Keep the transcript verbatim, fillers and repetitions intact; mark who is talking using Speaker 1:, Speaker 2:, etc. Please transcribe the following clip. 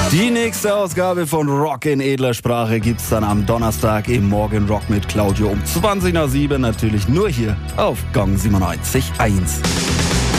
Speaker 1: Die nächste Ausgabe von Rock in edler Sprache gibt's dann am Donnerstag im Morgen Rock mit Claudio um zwanzig nach sieben, natürlich nur hier auf Gong siebenundneunzig Komma eins.